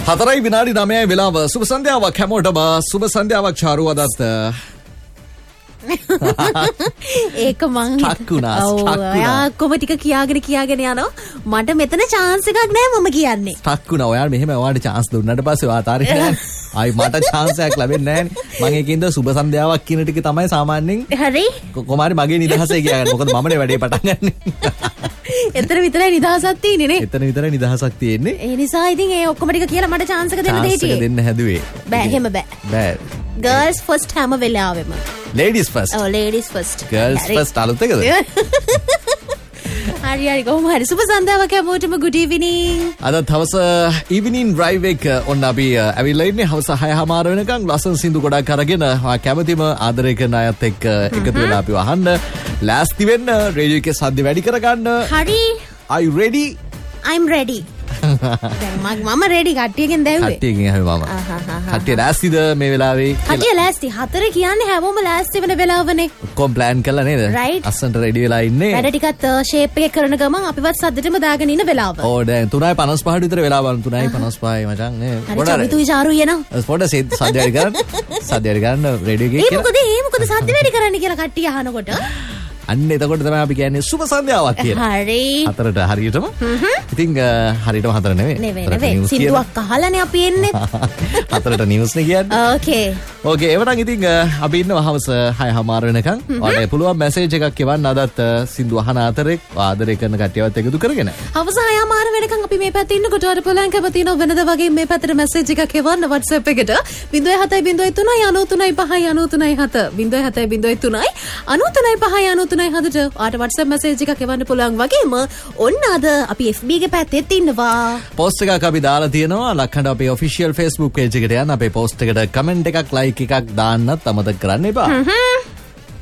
4 විනාඩි 9යි වෙලාව. සුබ සන්ධ්‍යාවක් හැමෝටම. සුබ සන්ධ්‍යාවක් චාරු අදත්. ඒක මං ටක්කුණා. ඔයා කොම ටික කියාගෙන යනවා. මට මෙතන chance එකක් නෑ මම කියන්නේ. ටක්කුණා. ඔයාලා මෙහෙම ඔයාලට chance දුන්නාට පස්සේ ඔයා තාරින් නෑ. ආයි මට chance එකක් ලැබෙන්නේ නෑනේ. මම ඒකින්ද සුබ සන්ධ්‍යාවක් කියන ටික තමයි සාමාන්‍යයෙන්. හරි. කොමාරි මගේ නිදහසේ කියන්නේ. මොකද මමනේ වැඩේ පටන් ගන්නෙ. එතන විතරයි නිදහසක් තියෙන්නේ නේ. එතන විතරයි නිදහසක් තියෙන්නේ. ඒ නිසා ඉතින් ඒ ඔක්කොම ටික කියලා මට chance එක දෙන්න දෙයිටි. chance එක දෙන්න හැදුවේ. බෑ එහෙම බෑ. බෑ. Girls first හැම වෙලාවෙම. Ladies first. Oh ladies first. Girls first අලුත් එකද? හරි කොහොම හරි සුබ සන්ධ්‍යාවක් හැමෝටම good evening. අද හවස evening drive එක ඔන්න අපි ඇවිල්ලා ඉන්නේ හවස 6:00 වෙනකන් ලස්සන සින්දු ගොඩක් අරගෙන කැමැතිම ආදරය කරන අයත් එක්ක එකතු වෙලා අපි වහන්න ලෑස්ති වෙන්න රේඩියෝ එකේ සද්ද වැඩි කරගන්න. හරි. Are you ready? I'm ready. දැන් මම ready කට්ටියකින් දැව්වේ. කට්ටියකින් හැම මම. කට්ටිය ලෑස්තිද මේ වෙලාවේ? කට්ටිය ලෑස්ති. 4 කියන්නේ හැමෝම ලෑස්ති වෙන වෙලාවනේ. කොම් ප්ලෑන් කරලා නේද? අස්සන්ට රෙඩි වෙලා ඉන්නේ. වැඩ ටිකත් ෂේප් එකේ කරන ගමන් අපිවත් සද්දෙටම දාගෙන ඉන්න වෙලාව. ඕ දැන් 3:55 විතර වෙලා බලන්න 3:55යි මචං නේ. පොඩ හරි චමිතුයි චාරු යනවා. පොඩ සද්ද වැඩි කරන්න රෙඩියෝ එකේ කියලා. මොකද සද්ද වැඩි කරන්න කියලා කට්ටිය අහනකොට අන්න එතකොට තමයි අපි කියන්නේ සුබ සන්ධ්‍යාවක් කියලා. හරි. 4ට හරියටම. ඉතින් හරියටම 4 නෙවෙයි. සින්දුවක් අහලානේ අපි එන්නේ. 4ට නිවුස් නේ කියන්නේ. ඕකේ එවනම් ඉතින් අපි ඉන්නවා හවස 6:00 වෙනකන්. ඔයාලට පුළුවන් මැසේජ් එකක් එවන්න අදත් සින්දු අහන අතරේ ආදරය කරන කට්ටියවත් එකතු කරගෙන. හවස 6:00 වෙනකන් අපි මේ පැත්තේ ඉන්නකොට ඔයාලට පුළුවන් කැමතිනෝ වෙනද වගේ මේ පැත්තට මැසේජ් එකක් එවන්න WhatsApp එකට 0703 93 5 93 7 0703 93 5 ආට WhatsApp message එකක් එවන්න පුළුවන් වගේම ඔන්න අද අපි FB එකේ පැත්තෙත් ඉන්නවා. post එකක් අපි දාලා තියෙනවා. ලක්හඬ අපේ official Facebook page එකට යන්න අපේ post එකට comment එකක් like එකක් දාන්නත් අමතක කරන්න එපා.